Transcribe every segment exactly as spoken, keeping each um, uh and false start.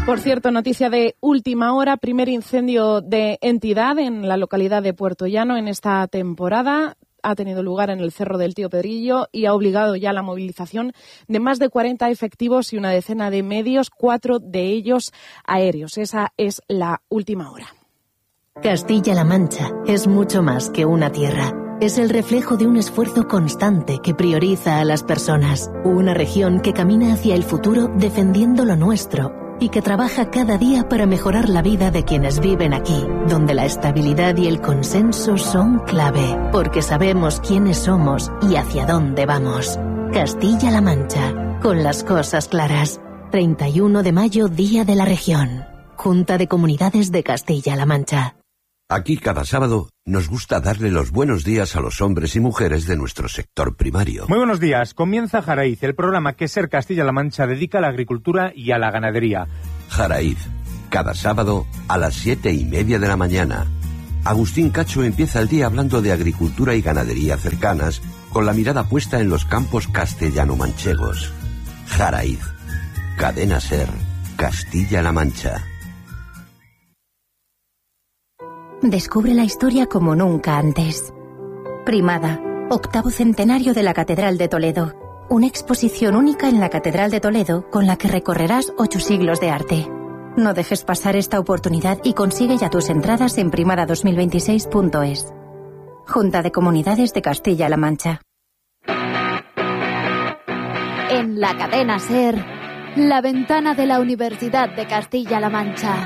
Por cierto, noticia de última hora, primer incendio de entidad en la localidad de Puerto Llano en esta temporada. Ha tenido lugar en el Cerro del Tío Pedrillo y ha obligado ya la movilización de más de cuarenta efectivos y una decena de medios, cuatro de ellos aéreos. Esa es la última hora. Castilla-La Mancha es mucho más que una tierra. Es el reflejo de un esfuerzo constante que prioriza a las personas. Una región que camina hacia el futuro defendiendo lo nuestro y que trabaja cada día para mejorar la vida de quienes viven aquí, donde la estabilidad y el consenso son clave, porque sabemos quiénes somos y hacia dónde vamos. Castilla-La Mancha, con las cosas claras. treinta y uno de mayo, Día de la Región. Junta de Comunidades de Castilla-La Mancha. Aquí cada sábado nos gusta darle los buenos días a los hombres y mujeres de nuestro sector primario. Muy buenos días. Comienza Jaraíz, el programa que Ser Castilla-La Mancha dedica a la agricultura y a la ganadería. Jaraíz, cada sábado a las siete y media de la mañana. Agustín Cacho empieza el día hablando de agricultura y ganadería cercanas, con la mirada puesta en los campos castellano-manchegos. Jaraíz, Cadena Ser, Castilla-La Mancha. Descubre la historia como nunca antes. Primada, octavo centenario de la Catedral de Toledo. Una exposición única en la Catedral de Toledo con la que recorrerás ocho siglos de arte. No dejes pasar esta oportunidad y consigue ya tus entradas en primada dos mil veintiséis punto es. Junta de Comunidades de Castilla-La Mancha. En la cadena SER, la ventana de la Universidad de Castilla-La Mancha.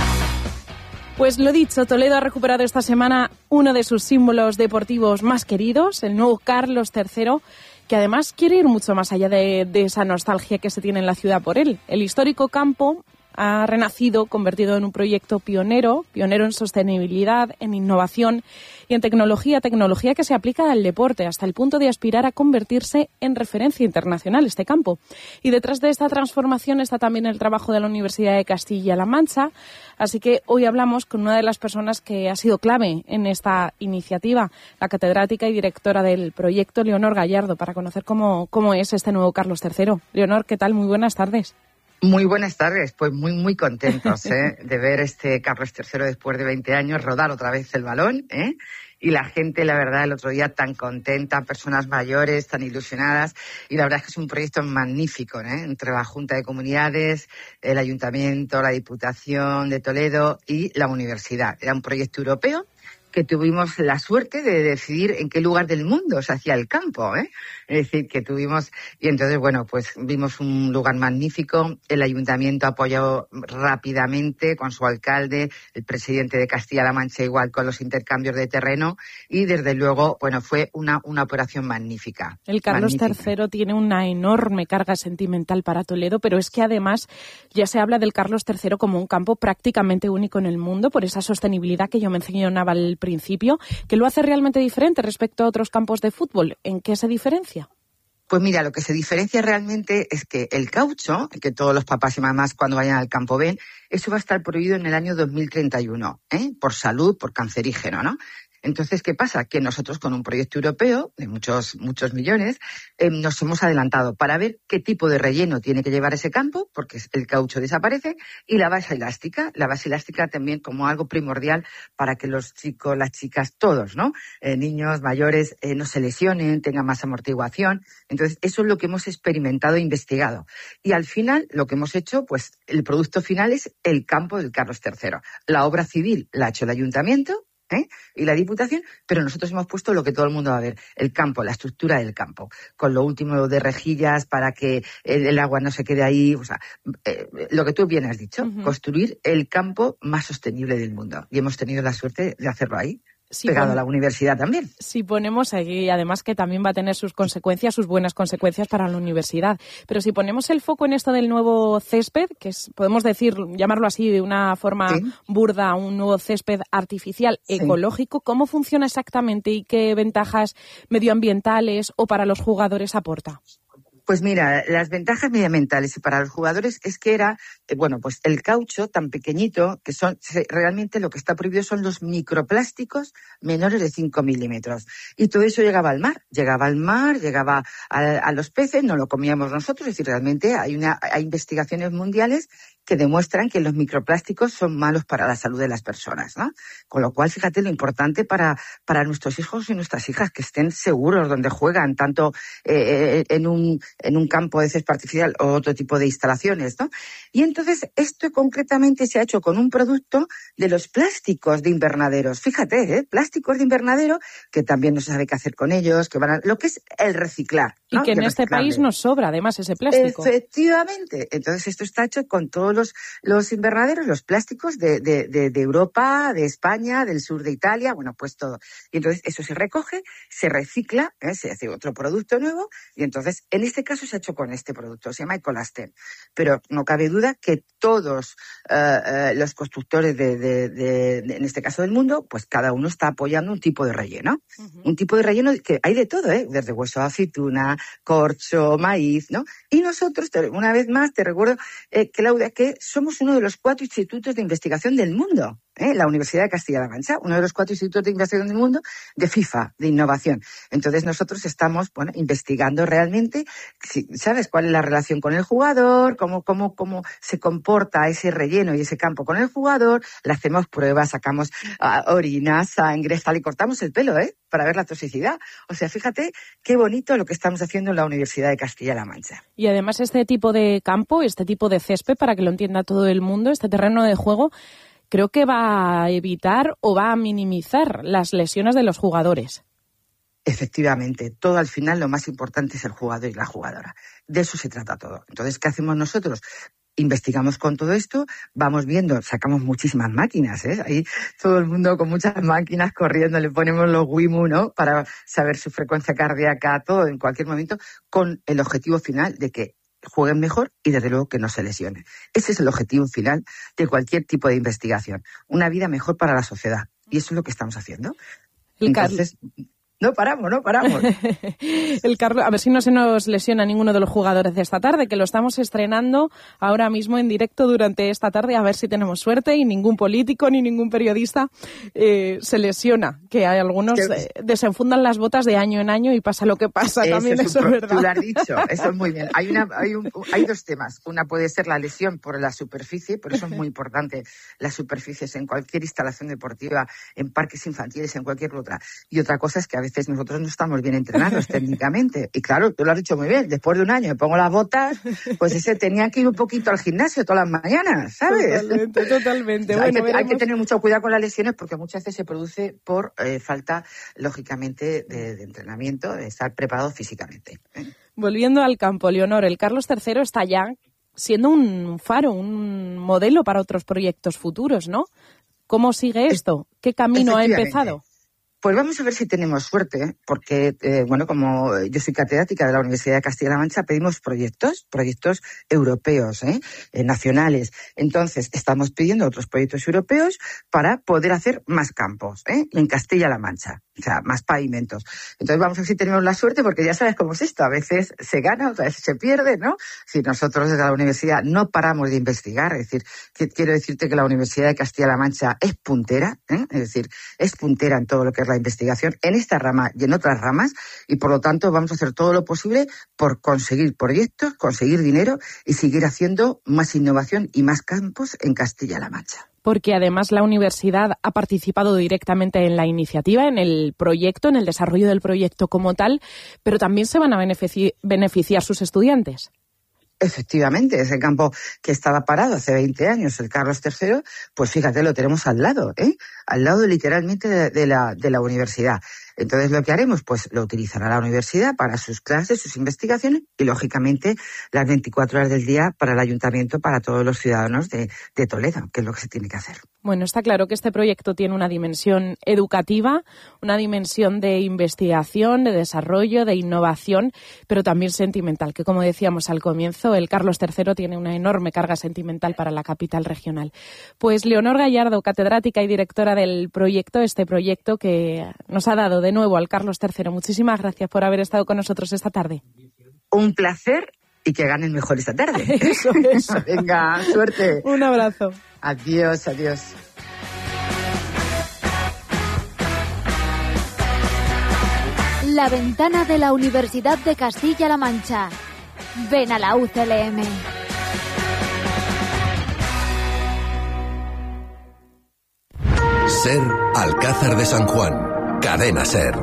Pues lo dicho, Toledo ha recuperado esta semana uno de sus símbolos deportivos más queridos, el nuevo Carlos tercero, que además quiere ir mucho más allá de, de esa nostalgia que se tiene en la ciudad por él. El histórico campo ha renacido, convertido en un proyecto pionero, pionero en sostenibilidad, en innovación y en tecnología, tecnología que se aplica al deporte hasta el punto de aspirar a convertirse en referencia internacional este campo. Y detrás de esta transformación está también el trabajo de la Universidad de Castilla-La Mancha, así que hoy hablamos con una de las personas que ha sido clave en esta iniciativa, la catedrática y directora del proyecto, Leonor Gallardo, para conocer cómo, cómo es este nuevo Carlos tercero. Leonor, ¿qué tal? Muy buenas tardes. Muy buenas tardes, pues muy muy contentos ¿eh? de ver este Carlos tercero después de veinte años rodar otra vez el balón, ¿eh? Y la gente, la verdad, el otro día tan contenta, personas mayores, tan ilusionadas, y la verdad es que es un proyecto magnífico, ¿eh? Entre la Junta de Comunidades, el Ayuntamiento, la Diputación de Toledo y la Universidad. Era un proyecto europeo que tuvimos la suerte de decidir en qué lugar del mundo se hacía el campo, ¿eh? Es decir, que tuvimos, y entonces, bueno, pues vimos un lugar magnífico, el ayuntamiento apoyó rápidamente con su alcalde, el presidente de Castilla-La Mancha igual con los intercambios de terreno, y desde luego, bueno, fue una, una operación magnífica. El Carlos magnífica. tercero tiene una enorme carga sentimental para Toledo, pero es que además ya se habla del Carlos tercero como un campo prácticamente único en el mundo por esa sostenibilidad que yo mencionaba al principio, que lo hace realmente diferente respecto a otros campos de fútbol. ¿En qué se diferencia? Pues mira, lo que se diferencia realmente es que el caucho, que todos los papás y mamás cuando vayan al campo ven, eso va a estar prohibido en el año dos mil treinta y uno, ¿eh? Por salud, por cancerígeno, ¿no? Entonces, ¿qué pasa? Que nosotros con un proyecto europeo de muchos muchos millones eh, nos hemos adelantado para ver qué tipo de relleno tiene que llevar ese campo, porque el caucho desaparece, y la base elástica, la base elástica también como algo primordial para que los chicos, las chicas, todos, ¿no? Eh, niños, mayores, eh, no se lesionen, tengan más amortiguación. Entonces, eso es lo que hemos experimentado e investigado. Y al final, lo que hemos hecho, pues el producto final es el campo del Carlos tercero. La obra civil la ha hecho el ayuntamiento, ¿eh? Y la Diputación, pero nosotros hemos puesto lo que todo el mundo va a ver, el campo, la estructura del campo, con lo último de rejillas para que el, el agua no se quede ahí, o sea, eh, lo que tú bien has dicho, uh-huh. Construir el campo más sostenible del mundo. Y hemos tenido la suerte de hacerlo ahí. Si pegado pon- a la universidad también. Si ponemos ahí, además que también va a tener sus consecuencias, sus buenas consecuencias para la universidad. Pero si ponemos el foco en esto del nuevo césped, que es, podemos decir, llamarlo así de una forma sí. burda, un nuevo césped artificial sí. ecológico, ¿cómo funciona exactamente y qué ventajas medioambientales o para los jugadores aporta? Pues mira, las ventajas medioambientales y para los jugadores es que era, eh, bueno, pues el caucho tan pequeñito que son, se, realmente lo que está prohibido son los microplásticos menores de cinco milímetros. Y todo eso llegaba al mar, llegaba al mar, llegaba a, a los peces, no lo comíamos nosotros, es decir, realmente hay una, hay investigaciones mundiales que demuestran que los microplásticos son malos para la salud de las personas, ¿no? Con lo cual, fíjate lo importante para, para nuestros hijos y nuestras hijas, que estén seguros donde juegan, tanto eh, en un, en un campo de césped artificial o otro tipo de instalaciones, ¿no? Y entonces, esto concretamente se ha hecho con un producto de los plásticos de invernaderos. Fíjate, ¿eh? Plásticos de invernadero, que también no se sabe qué hacer con ellos, que van a, lo que es el reciclar, ¿no? Y que en el este reciclable. país nos sobra, además, ese plástico. Efectivamente. Entonces, esto está hecho con todos los, los invernaderos, los plásticos de, de, de, de Europa, de España, del sur de Italia, bueno, pues todo. Y entonces eso se recoge, se recicla, ¿eh? Se hace otro producto nuevo, y entonces, en este caso se ha hecho con este producto, se llama Ecolastén. Pero no cabe duda que todos uh, uh, los constructores de, de, de, de, en este caso del mundo, pues cada uno está apoyando un tipo de relleno. Uh-huh. Un tipo de relleno que hay de todo, ¿eh? Desde hueso de aceituna, corcho, maíz, ¿no? Y nosotros, una vez más, te recuerdo, eh, Claudia, que somos uno de los cuatro institutos de investigación del mundo, ¿eh? La Universidad de Castilla-La Mancha, uno de los cuatro institutos de investigación del mundo de FIFA, de innovación. Entonces nosotros estamos, bueno, investigando realmente, ¿sabes cuál es la relación con el jugador? Cómo, cómo, cómo se comporta ese relleno y ese campo con el jugador. Le hacemos pruebas, sacamos uh, orina, sangre, tal, y cortamos el pelo, ¿eh? Para ver la toxicidad. O sea, fíjate qué bonito lo que estamos haciendo en la Universidad de Castilla-La Mancha. Y además este tipo de campo, este tipo de césped, para que lo entienda todo el mundo, este terreno de juego, creo que va a evitar o va a minimizar las lesiones de los jugadores. Efectivamente, todo al final lo más importante es el jugador y la jugadora. De eso se trata todo. Entonces, ¿qué hacemos nosotros? Investigamos con todo esto, vamos viendo, sacamos muchísimas máquinas, ¿eh? Ahí todo el mundo con muchas máquinas corriendo, le ponemos los WIMU, ¿no? Para saber su frecuencia cardíaca, todo en cualquier momento, con el objetivo final de que jueguen mejor y desde luego que no se lesionen. Ese es el objetivo final de cualquier tipo de investigación. Una vida mejor para la sociedad. Y eso es lo que estamos haciendo. El Entonces, no paramos, no paramos. El Carlos, a ver si no se nos lesiona ninguno de los jugadores de esta tarde, que lo estamos estrenando ahora mismo en directo durante esta tarde, a ver si tenemos suerte y ningún político ni ningún periodista eh, se lesiona, que hay algunos eh, desenfundan las botas de año en año y pasa lo que pasa, eso también es eso es verdad. Tú lo has dicho, eso es muy bien. Hay, una, hay, un, hay dos temas. Una puede ser la lesión por la superficie, por eso es muy importante las superficies en cualquier instalación deportiva, en parques infantiles, en cualquier otra. Y otra cosa es que a veces nosotros no estamos bien entrenados técnicamente. Y claro, tú lo has dicho muy bien, después de un año me pongo las botas, pues ese tenía que ir un poquito al gimnasio todas las mañanas, ¿sabes? Totalmente, totalmente. Bueno, hay, que, hay que tener mucho cuidado con las lesiones porque muchas veces se produce por eh, falta, lógicamente, de, de entrenamiento, de estar preparado físicamente. ¿eh? Volviendo al campo, Leonor, el Carlos tercero está ya siendo un faro, un modelo para otros proyectos futuros, ¿no? ¿Cómo sigue esto? ¿Qué camino ha empezado? Pues vamos a ver si tenemos suerte, porque, eh, bueno, como yo soy catedrática de la Universidad de Castilla-La Mancha, pedimos proyectos, proyectos europeos, ¿eh? Eh, nacionales. Entonces, estamos pidiendo otros proyectos europeos para poder hacer más campos, ¿eh? En Castilla-La Mancha, o sea, más pavimentos. Entonces, vamos a ver si tenemos la suerte, porque ya sabes cómo es esto, a veces se gana, otras veces se pierde, ¿no? Si nosotros desde la universidad no paramos de investigar, es decir, que quiero decirte que la Universidad de Castilla-La Mancha es puntera, ¿eh? Es decir, es puntera en todo lo que es la investigación en esta rama y en otras ramas, y por lo tanto vamos a hacer todo lo posible por conseguir proyectos, conseguir dinero y seguir haciendo más innovación y más campos en Castilla-La Mancha. Porque además la universidad ha participado directamente en la iniciativa, en el proyecto, en el desarrollo del proyecto como tal, pero también se van a benefici- beneficiar sus estudiantes. Efectivamente, ese campo que estaba parado hace veinte años, el Carlos tercero, pues fíjate, lo tenemos al lado, ¿eh? Al lado literalmente de, de, la, de la universidad. Entonces, lo que haremos, pues lo utilizará la universidad para sus clases, sus investigaciones y, lógicamente, las veinticuatro horas del día para el ayuntamiento, para todos los ciudadanos de, de Toledo, que es lo que se tiene que hacer. Bueno, está claro que este proyecto tiene una dimensión educativa, una dimensión de investigación, de desarrollo, de innovación, pero también sentimental, que como decíamos al comienzo, el Carlos tercero tiene una enorme carga sentimental para la capital regional. Pues Leonor Gallardo, catedrática y directora del proyecto, este proyecto que nos ha dado de nuevo al Carlos tercero. Muchísimas gracias por haber estado con nosotros esta tarde. un placer y que ganen mejor esta tarde. Eso, eso. Venga, suerte. Un abrazo. Adiós, adiós. La ventana de la Universidad de Castilla-La Mancha. Ven a la U C L M. SER Alcázar de San Juan. Cadena SER.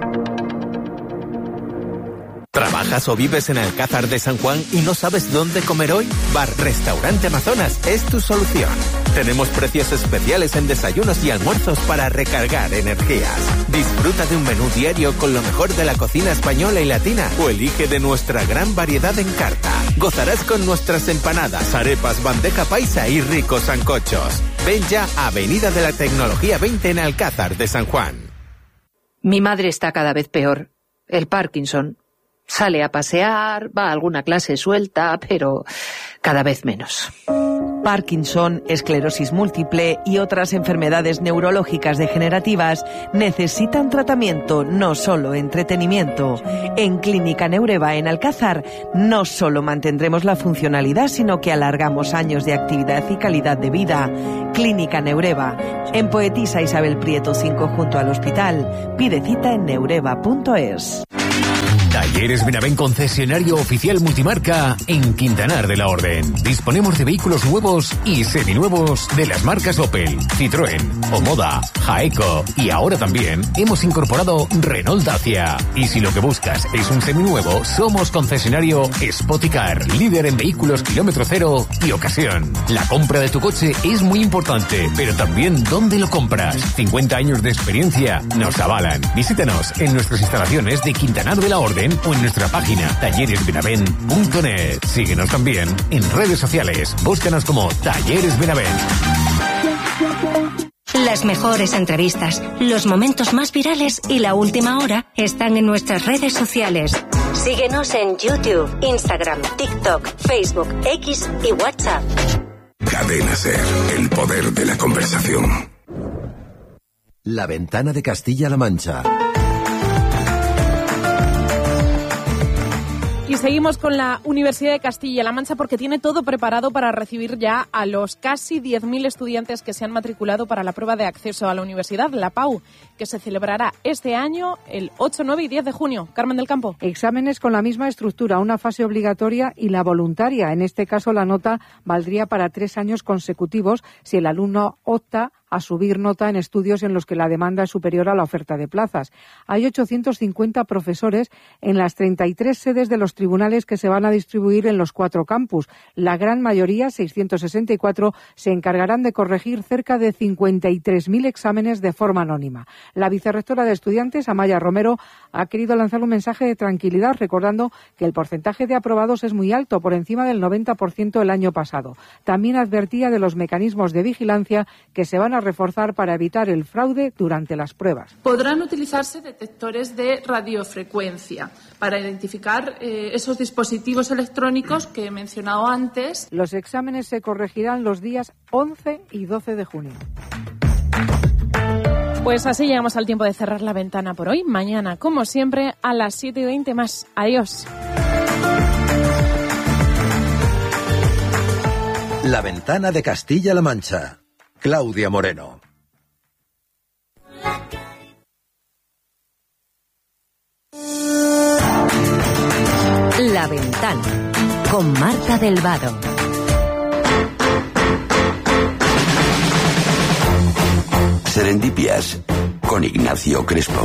¿Trabajas o vives en Alcázar de San Juan y no sabes dónde comer hoy? Bar Restaurante Amazonas es tu solución. Tenemos precios especiales en desayunos y almuerzos para recargar energías. Disfruta de un menú diario con lo mejor de la cocina española y latina o elige de nuestra gran variedad en carta. Gozarás con nuestras empanadas, arepas, bandeja paisa y ricos sancochos. Ven ya a Avenida de la Tecnología veinte en Alcázar de San Juan. Mi madre está cada vez peor. El Parkinson. Sale a pasear, va a alguna clase suelta, pero cada vez menos. Parkinson, esclerosis múltiple y otras enfermedades neurológicas degenerativas necesitan tratamiento, no solo entretenimiento. En Clínica Neureva en Alcázar no solo mantendremos la funcionalidad, sino que alargamos años de actividad y calidad de vida. Clínica Neureva, en Poetisa Isabel Prieto cinco junto al hospital. Pide cita en neureva punto es. Talleres Benavent, concesionario oficial multimarca en Quintanar de la Orden. Disponemos de vehículos nuevos y seminuevos de las marcas Opel, Citroën, Omoda, Jaeco y ahora también hemos incorporado Renault Dacia. Y si lo que buscas es un seminuevo, somos concesionario Spoticar, líder en vehículos kilómetro cero y ocasión. La compra de tu coche es muy importante, pero también dónde lo compras. cincuenta años de experiencia nos avalan. Visítanos en nuestras instalaciones de Quintanar de la Orden o en nuestra página talleres benavent punto net. Síguenos también en redes sociales. Búscanos como Talleres Benavent. Las mejores entrevistas, los momentos más virales y la última hora están en nuestras redes sociales. Síguenos en YouTube, Instagram, TikTok, Facebook, X y WhatsApp. Cadena SER, el poder de la conversación. La ventana de Castilla-La Mancha. Y seguimos con la Universidad de Castilla-La Mancha porque tiene todo preparado para recibir ya a los casi diez mil estudiantes que se han matriculado para la prueba de acceso a la universidad, la P A U, que se celebrará este año el ocho, nueve y diez de junio. Carmen del Campo. Exámenes con la misma estructura, una fase obligatoria y la voluntaria. En este caso, la nota valdría para tres años consecutivos si el alumno opta a subir nota en estudios en los que la demanda es superior a la oferta de plazas. Hay ochocientos cincuenta profesores en las treinta y tres sedes de los tribunales que se van a distribuir en los cuatro campus. La gran mayoría, seiscientos sesenta y cuatro, se encargarán de corregir cerca de cincuenta y tres mil exámenes de forma anónima. La vicerrectora de estudiantes, Amaya Romero, ha querido lanzar un mensaje de tranquilidad, recordando que el porcentaje de aprobados es muy alto, por encima del noventa por ciento el año pasado. También advertía de los mecanismos de vigilancia que se van a reforzar para evitar el fraude durante las pruebas. Podrán utilizarse detectores de radiofrecuencia para identificar eh, esos dispositivos electrónicos que he mencionado antes. Los exámenes se corregirán los días once y doce de junio. Pues así llegamos al tiempo de cerrar la ventana por hoy. Mañana, como siempre, a las siete y veinte más. Adiós. La ventana de Castilla-La Mancha. Claudia Moreno. La ventana con Marta del Vado. Serendipias con Ignacio Crespo.